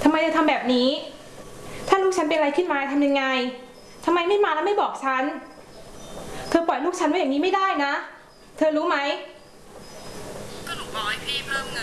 ทำไมเธอทำแบบนี้ถ้าลูกฉันเป็นอะไรขึ้นมาทำยังไงทำไมไม่มาแล้วไม่บอกฉันเธอปล่อยลูกฉันไว้อย่างนี้ไม่ได้นะเธอรู้ไหมก็หนูบอกให้พี่เพิ่มเงิน